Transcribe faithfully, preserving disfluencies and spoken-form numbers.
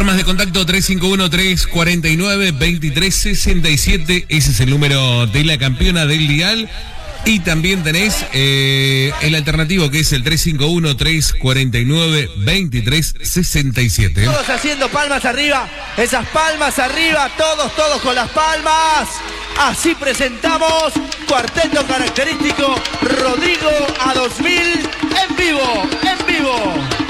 Armas de contacto tres cinco uno, tres cuatro nueve, dos tres seis siete. Ese es el número de la campeona del dial. Y también tenés eh, el alternativo que es el tres cinco uno, tres cuatro nueve, dos tres seis siete. Todos haciendo palmas arriba, esas palmas arriba, todos, todos con las palmas. Así presentamos Cuarteto Característico Rodrigo A dos mil en vivo, en vivo.